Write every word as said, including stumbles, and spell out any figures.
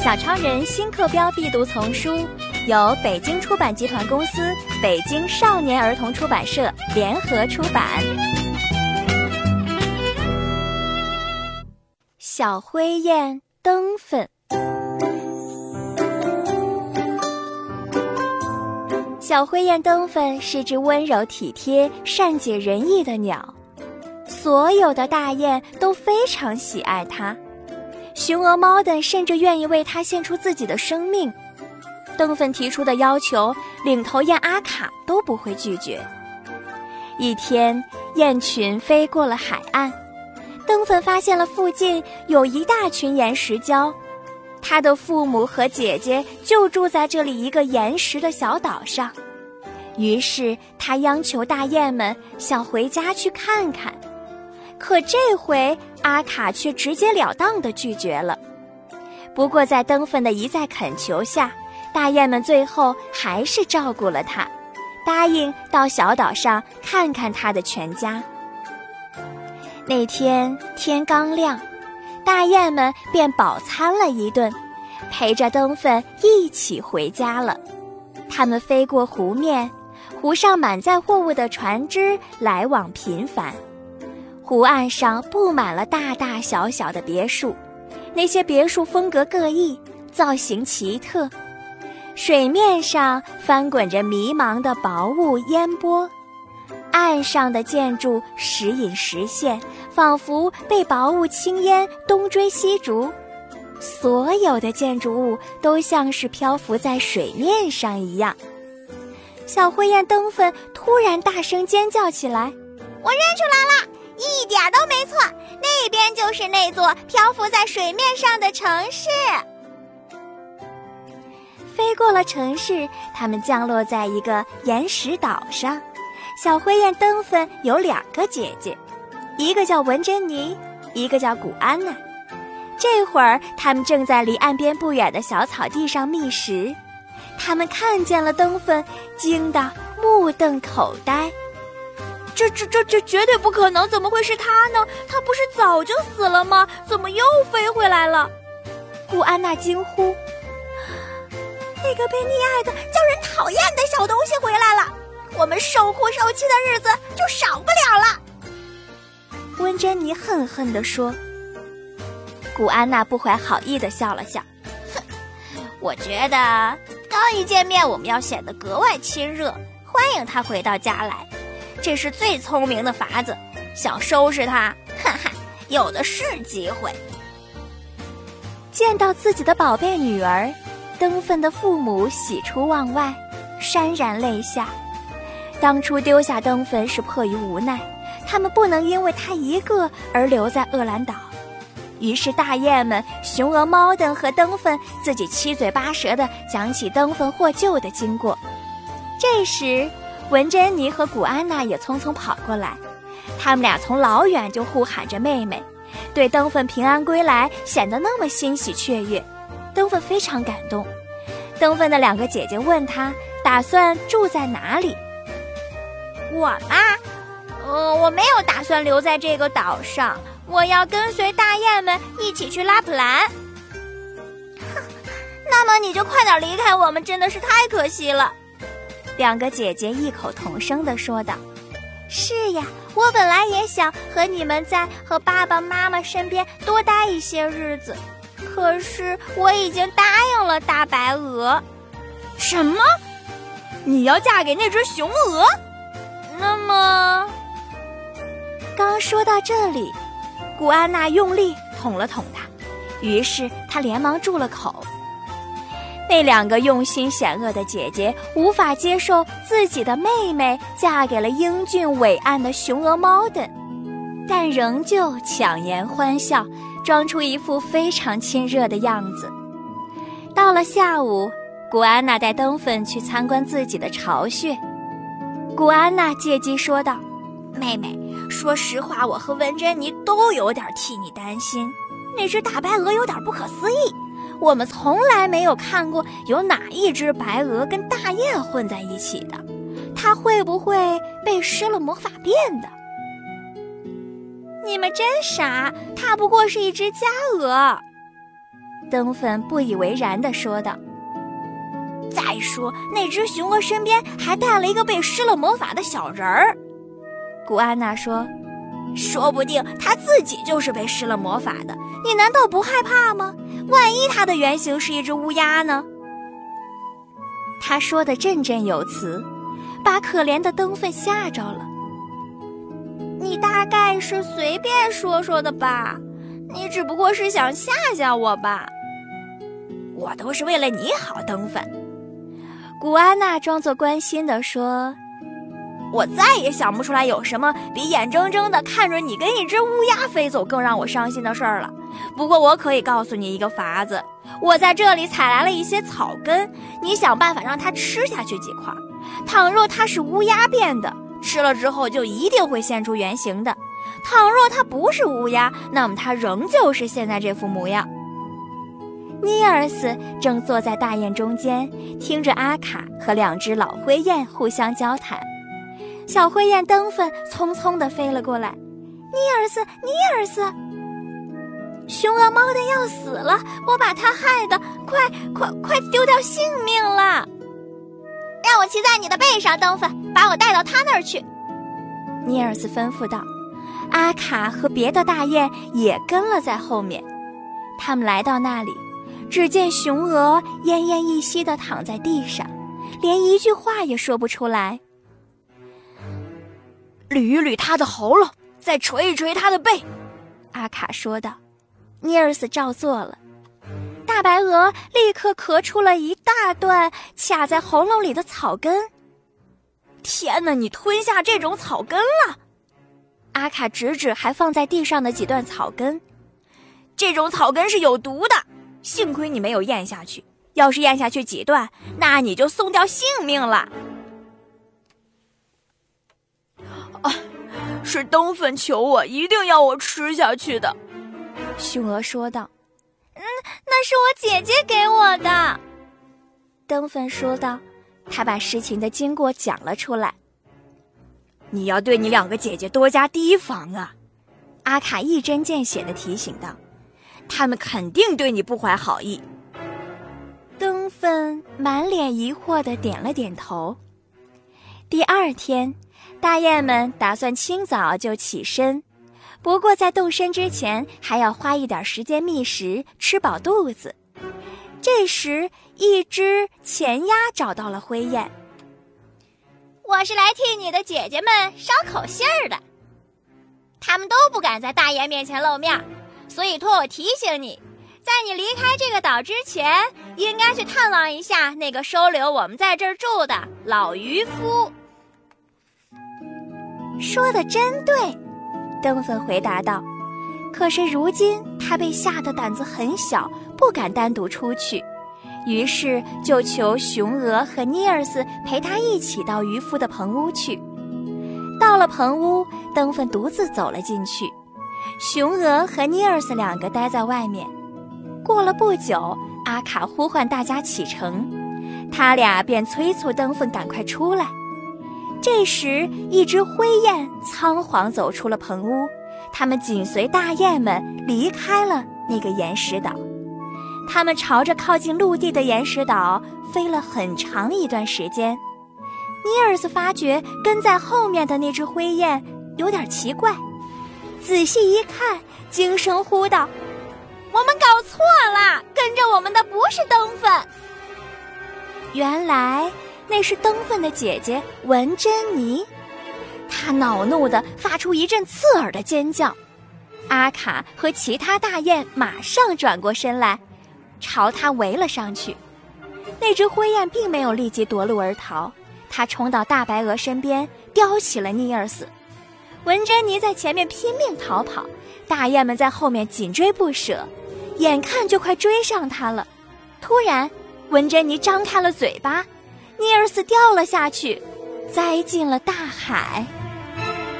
小超人新课标必读丛书由北京出版集团公司、北京少年儿童出版社联合出版。小灰雁灯粉。小灰雁灯粉是只温柔体贴、善解人意的鸟，所有的大雁都非常喜爱它。雄鹅猫等甚至愿意为它献出自己的生命。灯粉提出的要求，领头雁阿卡都不会拒绝。一天，雁群飞过了海岸，灯粉发现了附近有一大群岩石礁，他的父母和姐姐就住在这里一个岩石的小岛上。于是他央求大雁们想回家去看看，可这回阿卡却直截了当地拒绝了。不过在灯粉的一再恳求下，大雁们最后还是照顾了他，答应到小岛上看看他的全家。那天天刚亮，大雁们便饱餐了一顿，陪着灯粉一起回家了。它们飞过湖面，湖上满载货物的船只来往频繁，湖岸上布满了大大小小的别墅，那些别墅风格各异，造型奇特。水面上翻滚着迷茫的薄雾烟波，岸上的建筑时隐时现，仿佛被薄雾轻烟东追西逐。所有的建筑物都像是漂浮在水面上一样。小灰雁灯粉突然大声尖叫起来： 我认出来了，一点都没错，那边就是那座漂浮在水面上的城市。 飞过了城市，它们降落在一个岩石岛上。小灰雁灯粉有两个姐姐，一个叫文珍妮，一个叫古安娜。这会儿他们正在离岸边不远的小草地上觅食，他们看见了灯粉，惊得目瞪口呆。 这这这这绝对不可能，怎么会是他呢？他不是早就死了吗？怎么又飞回来了？ 古安娜惊呼： 那个被溺爱的叫人讨厌的小东西回来了，我们受苦受气的日子就少不了了。 温珍妮恨恨地说。古安娜不怀好意地笑了笑： 哼，我觉得刚一见面我们要显得格外亲热，欢迎他回到家来，这是最聪明的法子。想收拾他，哈哈，有的是机会。 见到自己的宝贝女儿，灯粉的父母喜出望外，潸然泪下。当初丢下灯粉是迫于无奈，他们不能因为他一个而留在厄兰岛。于是大雁们、雄鹅猫等和灯粉自己七嘴八舌地讲起灯粉获救的经过。这时文珍妮和古安娜也匆匆跑过来，他们俩从老远就呼喊着妹妹，对灯粉平安归来显得那么欣喜雀跃。灯粉非常感动。灯粉的两个姐姐问他打算住在哪里。 我嘛，呃，我没有打算留在这个岛上，我要跟随大雁们一起去拉普兰。那么你就快点离开我们，真的是太可惜了。 两个姐姐异口同声地说道。 是呀，我本来也想和你们在和爸爸妈妈身边多待一些日子，可是我已经答应了大白鹅。 什么？你要嫁给那只雄鹅？ 那么…… 刚说到这里，古安娜用力捅了捅他，于是他连忙住了口。那两个用心险恶的姐姐无法接受自己的妹妹嫁给了英俊伟岸的雄鹅猫的，但仍旧强颜欢笑，装出一副非常亲热的样子。到了下午，古安娜带灯粉去参观自己的巢穴。古安娜借机说道： 妹妹，说实话，我和文珍妮都有点替你担心。那只大白鹅有点不可思议，我们从来没有看过有哪一只白鹅跟大雁混在一起的，它会不会被施了魔法变的？你们真傻，它不过是一只家鹅。 灯粉不以为然地说道。 再说，那只雄鹅身边还带了一个被施了魔法的小人儿。 古安娜说， 说不定他自己就是被施了魔法的，你难道不害怕吗？万一他的原型是一只乌鸦呢？ 他说的振振有词，把可怜的灯粉吓着了。 你大概是随便说说的吧，你只不过是想吓吓我吧。我都是为了你好，灯粉。 古安娜装作关心地说， 我再也想不出来有什么比眼睁睁地看着你跟一只乌鸦飞走更让我伤心的事儿了。不过我可以告诉你一个法子，我在这里采来了一些草根，你想办法让它吃下去几块。倘若它是乌鸦变的，吃了之后就一定会现出原形的；倘若它不是乌鸦，那么它仍旧是现在这副模样。 尼尔斯正坐在大雁中间，听着阿卡和两只老灰雁互相交谈。小灰雁灯粉匆匆地飞了过来。 尼尔斯，尼尔斯，雄鹅猫的要死了，我把它害得快快快丢掉性命了。 让我骑在你的背上，灯粉，把我带到他那儿去。 尼尔斯吩咐道。阿卡和别的大雁也跟了在后面。他们来到那里，只见雄鹅奄奄一息地躺在地上，连一句话也说不出来。 捋一捋他的喉咙，再捶一捶他的背， 阿卡说道。尼尔斯照做了。大白鹅立刻咳出了一大段卡在喉咙里的草根。 天哪，你吞下这种草根了！ 阿卡指指还放在地上的几段草根。 这种草根是有毒的，幸亏你没有咽下去，要是咽下去几段，那你就送掉性命了。啊，是灯粉求我一定要我吃下去的， 雄鹅说道。 嗯，那是我姐姐给我的， 灯粉说道。他把事情的经过讲了出来。 你要对你两个姐姐多加提防啊， 阿卡一针见血地提醒道。 他们肯定对你不怀好意。 灯粉满脸疑惑地点了点头。第二天，大雁们打算清早就起身，不过在动身之前还要花一点时间觅食，吃饱肚子。这时，一只前鸭找到了灰雁。 我是来替你的姐姐们捎口信儿的，她们都不敢在大雁面前露面，所以托我提醒你，在你离开这个岛之前，应该去探望一下那个收留我们在这儿住的老渔夫。 说得真对，灯粉回答道。可是如今他被吓得胆子很小，不敢单独出去，于是就求雄鹅和尼尔斯陪他一起到渔夫的棚屋去。到了棚屋，灯粉独自走了进去，雄鹅和尼尔斯两个待在外面。过了不久，阿卡呼唤大家启程，他俩便催促灯粉赶快出来。这时，一只灰雁仓皇走出了棚屋，他们紧随大雁们离开了那个岩石岛。他们朝着靠近陆地的岩石岛飞了很长一段时间。尼尔斯发觉跟在后面的那只灰雁有点奇怪，仔细一看，惊声呼道： 我们搞错了，跟着我们的不是灯粉。 原来那是灯粉的姐姐文珍妮。她恼怒地发出一阵刺耳的尖叫。阿卡和其他大雁马上转过身来，朝她围了上去。那只灰雁并没有立即夺路而逃，它冲到大白鹅身边，叼起了尼尔斯。文珍妮在前面拼命逃跑，大雁们在后面紧追不舍，眼看就快追上它了。突然，文珍妮张开了嘴巴，尼尔斯掉了下去，栽进了大海。